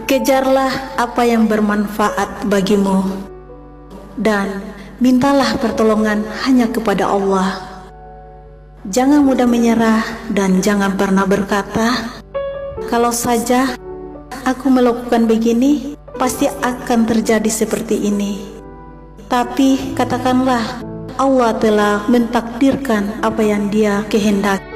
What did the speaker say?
Kejarlah apa yang bermanfaat bagimu dan mintalah pertolongan hanya kepada Allah. Jangan mudah menyerah dan jangan pernah berkata, "Kalau saja aku melakukan begini, pasti akan terjadi seperti ini." Tapi katakanlah, Allah telah mentakdirkan apa yang Dia kehendaki.